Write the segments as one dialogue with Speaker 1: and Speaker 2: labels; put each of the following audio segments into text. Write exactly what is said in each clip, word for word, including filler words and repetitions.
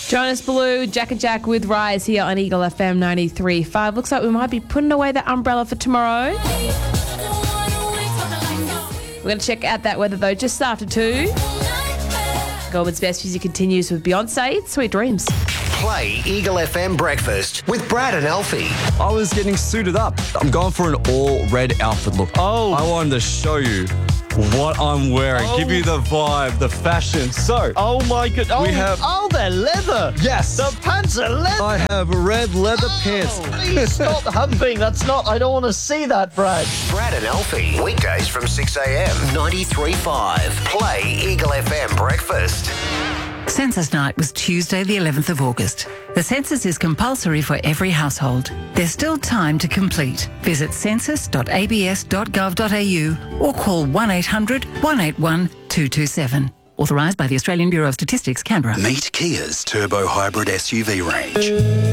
Speaker 1: Jonas Blue, Jack and Jack with Rise here on Eagle F M ninety-three point five. Looks like we might be putting away that umbrella for tomorrow. We're going to check out that weather though just after two. Goulburn's best music continues with Beyonce, Sweet Dreams.
Speaker 2: Play Eagle F M Breakfast with Brad and Alfie.
Speaker 3: I was getting suited up. I'm going for an all-red outfit look. Oh. I wanted to show you what I'm wearing.
Speaker 4: Oh.
Speaker 3: Give you the vibe, the fashion. So,
Speaker 4: Oh my god. Oh,
Speaker 3: We have-
Speaker 4: oh, they're leather.
Speaker 3: yes,
Speaker 4: The pants are leather.
Speaker 3: I have red leather pants.
Speaker 4: Please stop humping. That's not, I don't want to see that, Brad.
Speaker 2: Brad and Alfie. Weekdays from six a.m. ninety-three point five. Play Eagle F M Breakfast.
Speaker 5: Census night was Tuesday, the eleventh of August. The census is compulsory for every household. There's still time to complete. Visit census dot a b s dot gov dot a u or call one eight hundred, one eight one, two two seven. Authorised by the Australian Bureau of Statistics, Canberra.
Speaker 6: Meet Kia's turbo hybrid S U V range.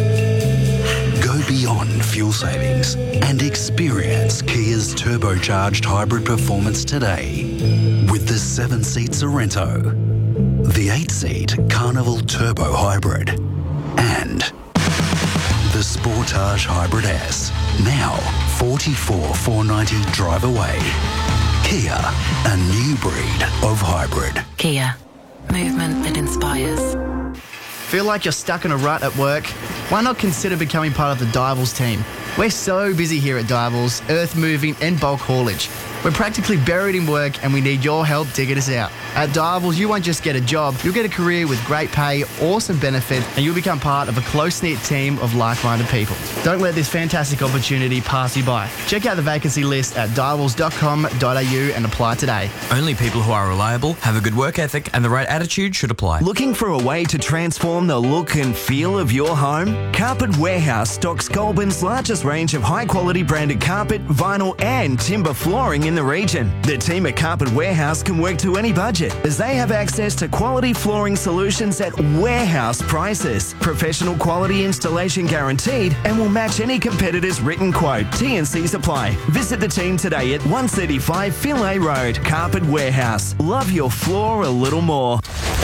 Speaker 6: Go beyond fuel savings and experience Kia's turbocharged hybrid performance today with the seven-seat Sorrento, the eight-seat Carnival Turbo Hybrid, and the Sportage Hybrid S. Now forty-four thousand four hundred ninety drive away. Kia, a new breed of hybrid.
Speaker 5: Kia. Movement that inspires.
Speaker 7: Feel like you're stuck in a rut at work? Why not consider becoming part of the Divals team? We're so busy here at Divals, earth moving and bulk haulage. We're practically buried in work and we need your help to get us out. At Divals, you won't just get a job, you'll get a career with great pay, awesome benefits, and you'll become part of a close-knit team of like-minded people. Don't let this fantastic opportunity pass you by. Check out the vacancy list at divals dot com dot a u and apply today.
Speaker 8: Only people who are reliable, have a good work ethic, and the right attitude should apply.
Speaker 9: Looking for a way to transform the look and feel of your home? Carpet Warehouse stocks Goulburn's largest range of high-quality branded carpet, vinyl and timber flooring in the region. The team at Carpet Warehouse can work to any budget as they have access to quality flooring solutions at warehouse prices. Professional quality installation guaranteed and will match any competitor's written quote. T and C's apply. Visit the team today at one thirty-five Finlay Road. Carpet Warehouse. Love your floor a little more.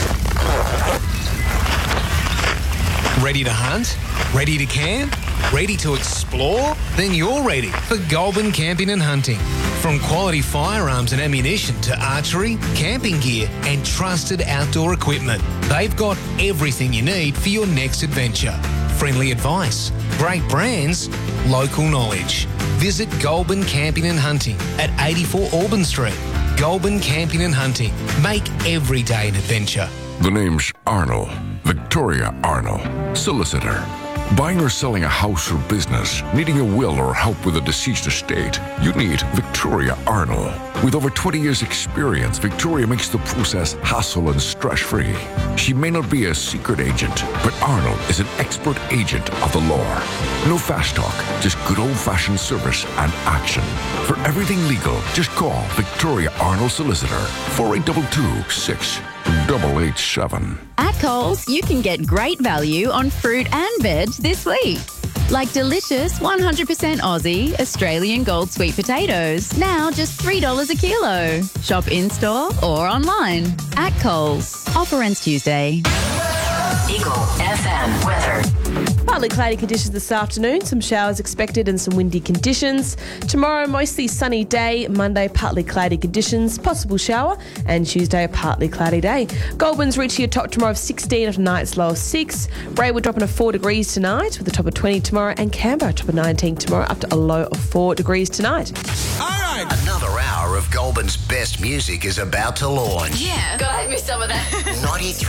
Speaker 10: Ready to hunt? Ready to camp? Ready to explore? Then you're ready for Goulburn Camping and Hunting. From quality firearms and ammunition to archery, camping gear and trusted outdoor equipment, they've got everything you need for your next adventure. Friendly advice, great brands, local knowledge. Visit Goulburn Camping and Hunting at eighty-four Auburn Street. Goulburn Camping and Hunting. Make every day an adventure.
Speaker 11: The name's Arnold, Victoria Arnold, solicitor. Buying or selling a house or business, needing a will or help with a deceased estate, you need Victoria Arnold. With over twenty years experience, Victoria makes the process hassle and stress-free. She may not be a secret agent, but Arnold is an expert agent of the law. No fast talk, just good old-fashioned service and action. For everything legal, just call Victoria Arnold Solicitor, four eight two two, six eight eight seven.
Speaker 12: At Coles, you can get great value on fruit and veg this week. Like delicious one hundred percent Aussie Australian Gold sweet potatoes, now just three dollars a kilo. Shop in-store or online. At Coles. Offer ends Tuesday.
Speaker 5: Eagle F M weather.
Speaker 1: Partly cloudy conditions this afternoon, some showers expected and some windy conditions. Tomorrow, mostly sunny day. Monday, partly cloudy conditions, possible shower. And Tuesday, a partly cloudy day. Goulburn's reaching a top tomorrow of sixteen at night's low of six. Ray will drop in a four degrees tonight with a top of twenty tomorrow. And Canberra, top of nineteen tomorrow up to a low of four degrees tonight.
Speaker 2: All right. Another hour of Goulburn's best music is about to launch.
Speaker 12: Yeah, go have me some of that.
Speaker 2: ninety-three